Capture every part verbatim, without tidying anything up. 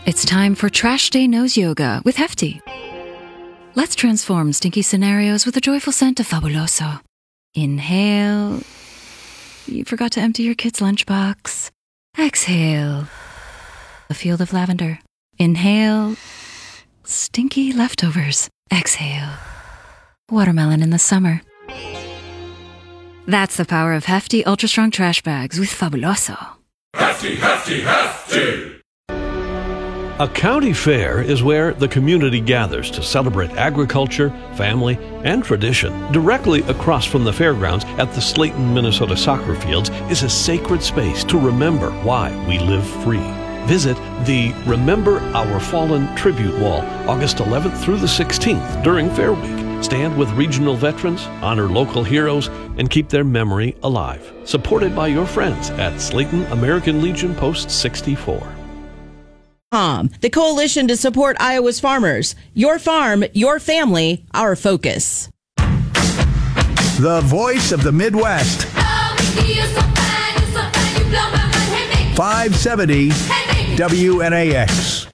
It's time for Trash Day Nose Yoga with Hefty. Let's transform stinky scenarios with the joyful scent of Fabuloso. Inhale. You forgot to empty your kid's lunchbox. Exhale. A field of lavender. Inhale. Stinky leftovers. Exhale. Watermelon in the summer. That's the power of Hefty Ultra Strong Trash Bags with Fabuloso. Hefty, Hefty, Hefty! A county fair is where the community gathers to celebrate agriculture, family, and tradition. Directly across from the fairgrounds at the Slayton, Minnesota soccer fields is a sacred space to remember why we live free. Visit the Remember Our Fallen Tribute Wall August eleventh through the sixteenth during Fair Week. Stand with regional veterans, honor local heroes, and keep their memory alive. Supported by your friends at Slayton American Legion Post sixty-four. The coalition to support Iowa's farmers. Your farm, your family, our focus. The voice of the Midwest. five seventy W N A X.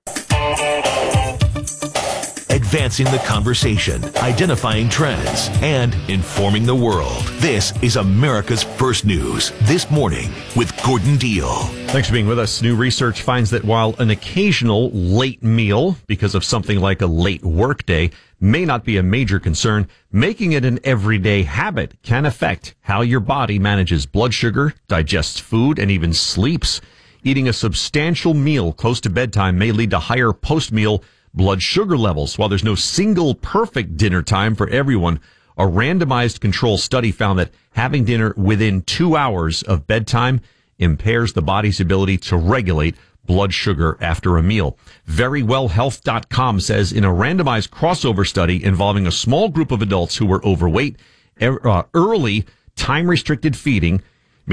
Advancing the conversation, identifying trends, and informing the world. This is America's First News This Morning with Gordon Deal. Thanks for being with us. New research finds that while an occasional late meal, because of something like a late workday, may not be a major concern, making it an everyday habit can affect how your body manages blood sugar, digests food, and even sleeps. Eating a substantial meal close to bedtime may lead to higher post-meal blood sugar levels. While there's no single perfect dinner time for everyone, a randomized control study found that having dinner within two hours of bedtime impairs the body's ability to regulate blood sugar after a meal. very well health dot com says in a randomized crossover study involving a small group of adults who were overweight, uh, early time-restricted feeding